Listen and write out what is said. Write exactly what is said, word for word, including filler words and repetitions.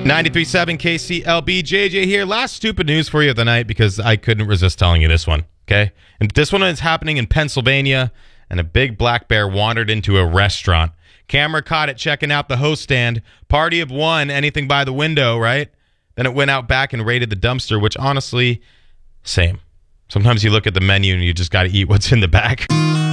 ninety-three point seven K C L B, J J here. Last stupid news for you of the night because I couldn't resist telling you this one, okay? And this one is happening in Pennsylvania, and a big black bear wandered into a restaurant. Camera caught it checking out the host stand. Party of one, anything by the window, right? Then it went out back and raided the dumpster, which honestly, same. Sometimes you look at the menu and you just got to eat what's in the back.